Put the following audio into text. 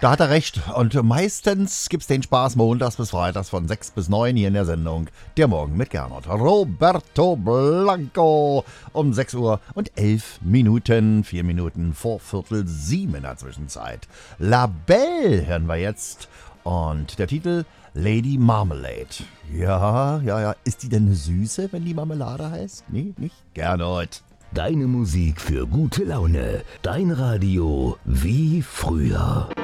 Da hat er recht. Und meistens gibt's den Spaß montags bis freitags von 6 bis 9 hier in der Sendung Der Morgen mit Gernot. Roberto Blanco um 6 Uhr und 11 Minuten, 4 Minuten vor 6:45 in der Zwischenzeit. La Belle hören wir jetzt. Und der Titel Lady Marmalade. Ja. Ist die denn eine Süße, wenn die Marmelade heißt? Nee, nicht? Gernot. Deine Musik für gute Laune. Dein Radio wie früher.